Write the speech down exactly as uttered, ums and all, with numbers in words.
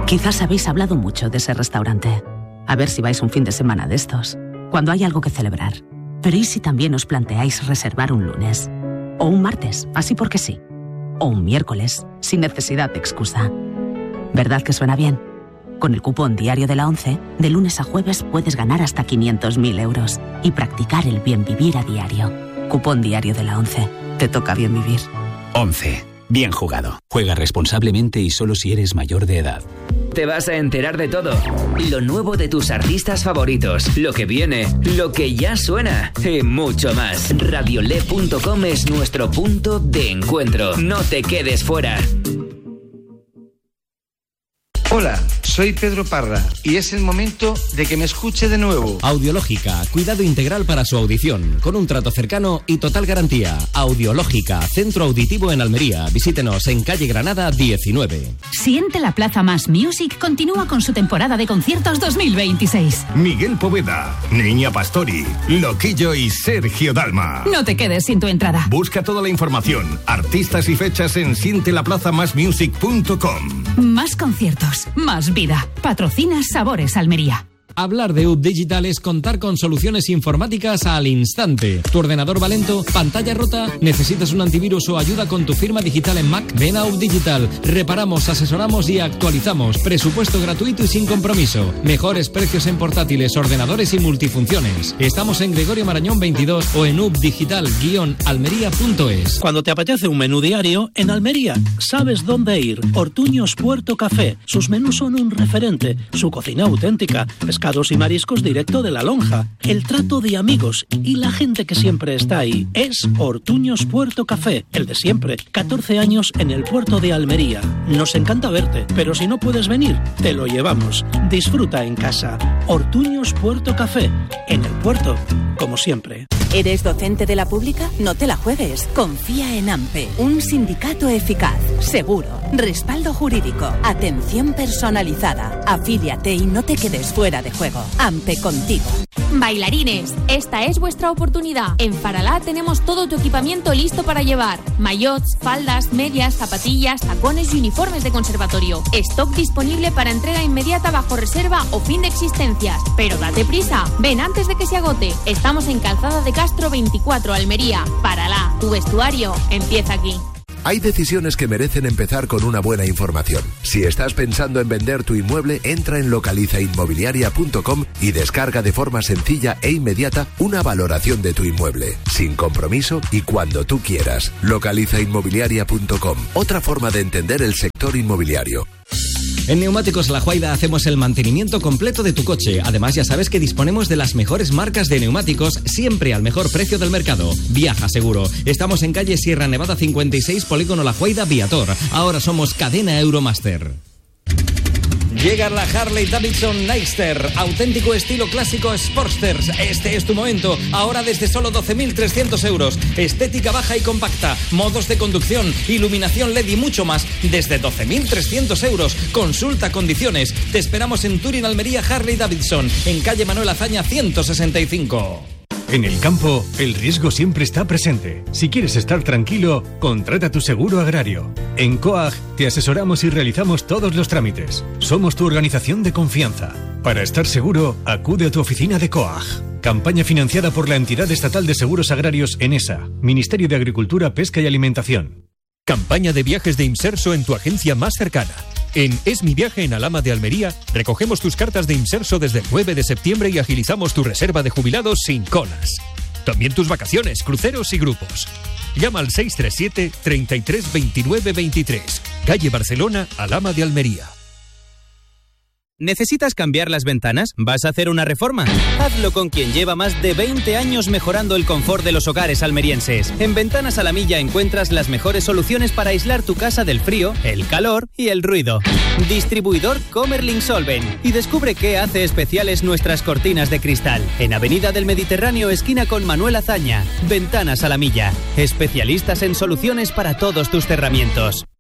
Quizás habéis hablado mucho de ese restaurante. A ver si vais un fin de semana de estos, cuando hay algo que celebrar. Pero ¿y si también os planteáis reservar un lunes? O un martes, así porque sí. O un miércoles, sin necesidad de excusa. ¿Verdad que suena bien? Con el cupón diario de la ONCE, de lunes a jueves puedes ganar hasta quinientos mil euros y practicar el bien vivir a diario. Cupón diario de la ONCE. Te toca bien vivir. ONCE. Bien jugado. Juega responsablemente y solo si eres mayor de edad. Te vas a enterar de todo. Lo nuevo de tus artistas favoritos, lo que viene, lo que ya suena y mucho más. radiole punto com es nuestro punto de encuentro. No te quedes fuera. Hola, soy Pedro Parra y es el momento de que me escuche de nuevo. Audiológica, cuidado integral para su audición, con un trato cercano y total garantía. Audiológica, centro auditivo en Almería. Visítenos en calle Granada diecinueve. Siente la Plaza Más Music continúa con su temporada de conciertos dos mil veintiséis. Miguel Poveda, Niña Pastori, Loquillo y Sergio Dalma. No te quedes sin tu entrada. Busca toda la información, artistas y fechas en siente la plaza más music punto com. Más conciertos, más vida. Patrocina Sabores Almería. Hablar de U B Digital es contar con soluciones informáticas al instante. ¿Tu ordenador va lento? ¿Pantalla rota? ¿Necesitas un antivirus o ayuda con tu firma digital en Mac? Ven a U B Digital. Reparamos, asesoramos y actualizamos. Presupuesto gratuito y sin compromiso. Mejores precios en portátiles, ordenadores y multifunciones. Estamos en Gregorio Marañón veintidós o en ubdigital guion almería punto es. Cuando te apetece un menú diario, en Almería sabes dónde ir. Ortuños Puerto Café. Sus menús son un referente. Su cocina auténtica. Pescados y mariscos directo de la lonja. El trato de amigos y la gente que siempre está ahí. Es Ortuños Puerto Café, el de siempre. catorce años en el puerto de Almería. Nos encanta verte, pero si no puedes venir, te lo llevamos. Disfruta en casa. Ortuños Puerto Café, en el puerto, como siempre. ¿Eres docente de la pública? No te la juegues. Confía en AMPE, un sindicato eficaz, seguro, respaldo jurídico, atención personalizada. Afíliate y no te quedes fuera de juego. AMPE contigo. Bailarines, esta es vuestra oportunidad. En Faralá tenemos todo tu equipamiento listo para llevar. Maillots, faldas, medias, zapatillas, tacones y uniformes de conservatorio. Stock disponible para entrega inmediata bajo reserva o fin de existencias. Pero date prisa, ven antes de que se agote. Estamos en Calzada de Castro veinticuatro, Almería. Faralá, tu vestuario empieza aquí. Hay decisiones que merecen empezar con una buena información. Si estás pensando en vender tu inmueble, entra en localiza inmobiliaria punto com y descarga de forma sencilla e inmediata una valoración de tu inmueble, sin compromiso y cuando tú quieras. localiza inmobiliaria punto com, otra forma de entender el sector inmobiliario. En Neumáticos La Juaida hacemos el mantenimiento completo de tu coche. Además, ya sabes que disponemos de las mejores marcas de neumáticos, siempre al mejor precio del mercado. Viaja seguro. Estamos en calle Sierra Nevada cincuenta y seis, Polígono La Juaida, Viator. Ahora somos cadena Euromaster. Llega la Harley Davidson Nightster, auténtico estilo clásico Sportsters. Este es tu momento, ahora desde solo doce mil trescientos euros. Estética baja y compacta, modos de conducción, iluminación L E D y mucho más desde doce mil trescientos euros. Consulta condiciones. Te esperamos en Turín, Almería, Harley Davidson, en calle Manuel Azaña ciento sesenta y cinco. En el campo, el riesgo siempre está presente. Si quieres estar tranquilo, contrata tu seguro agrario. En COAG te asesoramos y realizamos todos los trámites. Somos tu organización de confianza. Para estar seguro, acude a tu oficina de COAG. Campaña financiada por la Entidad Estatal de Seguros Agrarios ENESA, Ministerio de Agricultura, Pesca y Alimentación. Campaña de viajes de Imserso en tu agencia más cercana. En Es mi viaje en Alhama de Almería, recogemos tus cartas de Imserso desde el nueve de septiembre y agilizamos tu reserva de jubilados sin colas. También tus vacaciones, cruceros y grupos. Llama al seis tres siete, treinta y tres, veintinueve, veintitrés. Calle Barcelona, Alhama de Almería. ¿Necesitas cambiar las ventanas? ¿Vas a hacer una reforma? Hazlo con quien lleva más de veinte años mejorando el confort de los hogares almerienses. En Ventanas a la Milla encuentras las mejores soluciones para aislar tu casa del frío, el calor y el ruido. Distribuidor Comerlin Solven. Y descubre qué hace especiales nuestras cortinas de cristal. En Avenida del Mediterráneo, esquina con Manuel Azaña. Ventanas a la Milla. Especialistas en soluciones para todos tus cerramientos.